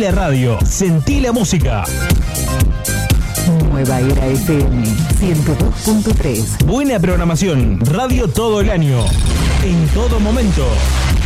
la radio, sentí la música. Nueva Era FM 102.3. Buena programación, radio todo el año, en todo momento.